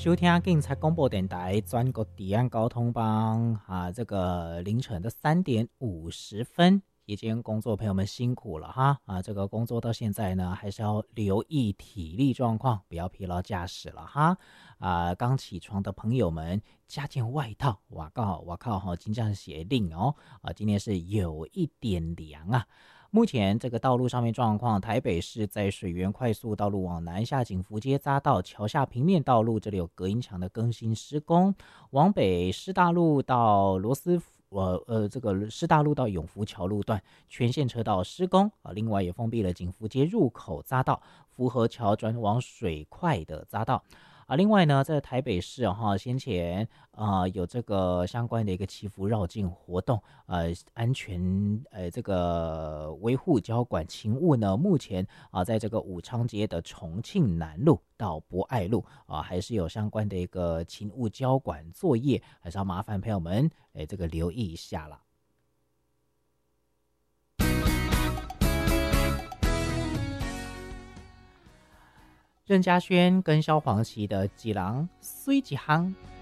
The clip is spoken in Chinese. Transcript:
收听警察广播电台全国治安交通帮啊，这个凌晨的3:50，夜间工作朋友们辛苦了哈啊！这个工作到现在呢，还是要留意体力状况，不要疲劳驾驶了哈啊！刚起床的朋友们加件外套，哇靠哈，金正协定哦啊，今天是有一点凉啊。目前这个道路上面状况，台北市在水源快速道路往南下景福街匝道桥下平面道路，这里有隔音墙的更新施工；往北师大路到罗斯这个师大路到永福桥路段全线车道施工啊，另外也封闭了景福街入口匝道、福和桥转往水快的匝道。啊，另外呢，在台北市哈，先前有这个相关的一个祈福绕境活动，安全这个维护交管勤务呢，目前在这个武昌街的重庆南路到博爱路还是有相关的一个勤务交管作业，还是要麻烦朋友们这个留意一下啦。任嘉轩跟萧煌奇的《几郎虽几行》。